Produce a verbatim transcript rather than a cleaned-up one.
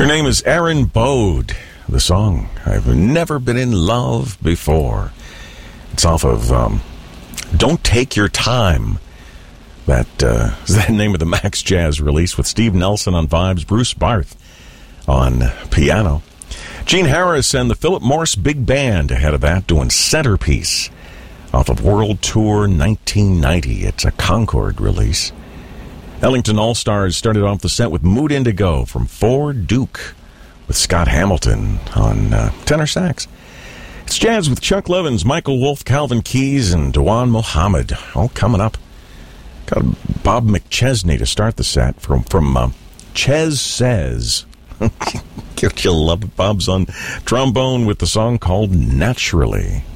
Her name is Erin Bode. The song, I've Never Been in Love Before. It's off of um, Don't Take Your Time. That uh, is the name of the Max Jazz release with Steve Nelson on vibes, Bruce Barth on piano. Gene Harris and the Philip Morris Big Band ahead of that doing Centerpiece off of World Tour nineteen ninety. It's a Concord release. Ellington All-Stars started off the set with Mood Indigo from Ford Duke with Scott Hamilton on uh, tenor sax. It's jazz with Chuck Levins, Michael Wolff, Calvin Keys, and Dewan Mohammed. All coming up. Got Bob McChesney to start the set from, from uh, Ches Says. You'll love it. Bob's on trombone with the song called Naturally.